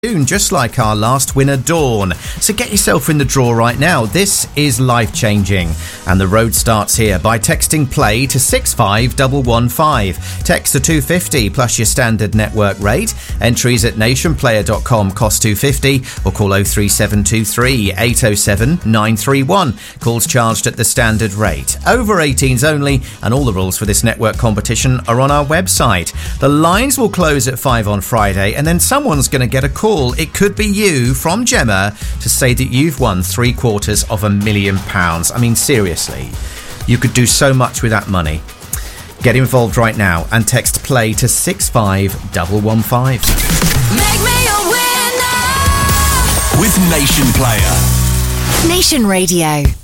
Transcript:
just like our last winner, Dawn. So get yourself in the draw right now. This is life-changing, and the road starts here by texting play to 65115. Text to 250 plus your standard network rate. Entries at nationplayer.com cost $2.50 or call 03723 807 931. Calls charged at the standard rate. Over 18s only, and all the rules for this network competition are on our website. The lines will close at 5 on Friday, and then someone's going to get a call. It could be you from Gemma to say that you've won £750,000. I mean, seriously, you could do so much with that money. Get involved right now and text play to 65115. Make me a winner with Nation Player. Nation Radio.